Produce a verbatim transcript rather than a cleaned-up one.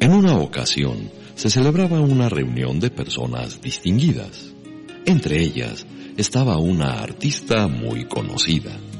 En una ocasión se celebraba una reunión de personas distinguidas. Entre ellas estaba una artista muy conocida.